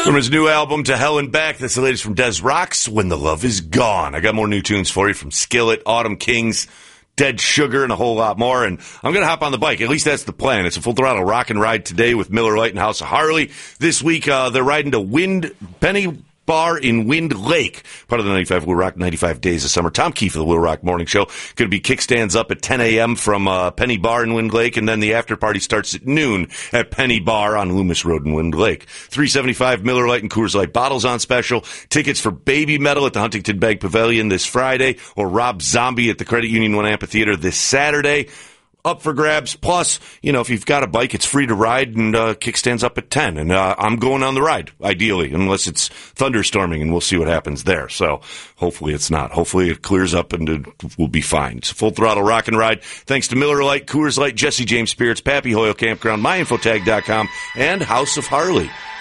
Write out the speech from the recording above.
From his new album To Hell and Back, that's the latest from Des Rocks, When the Love Is Gone. I got more new tunes for you from Skillet, Autumn Kings, Dead Sugar, and a whole lot more. And I'm going to hop on the bike. At least that's the plan. It's a full throttle rock and ride today with Miller Lite and House of Harley. This week, they're riding to Penny Bar in Wind Lake, part of the 95 Will Rock 95 Days of Summer. Tom Keefe of the Will Rock Morning Show. Going to be kickstands up at 10 a.m. from Penny Bar in Wind Lake, and then the after party starts at noon at Penny Bar on Loomis Road in Wind Lake. $3.75 Miller Lite and Coors Light bottles on special. Tickets for Baby Metal at the Huntington Bank Pavilion this Friday, or Rob Zombie at the Credit Union One Amphitheater this Saturday. Up for grabs. Plus, if you've got a bike, it's free to ride, and kickstands up at 10. And I'm going on the ride, ideally, unless it's thunderstorming, and we'll see what happens there. So hopefully it's not. Hopefully it clears up, and we'll be fine. It's a full throttle rock and ride. Thanks to Miller Lite, Coors Light, Jesse James Spirits, Pappy Hoyle Campground, myinfotag.com, and House of Harley.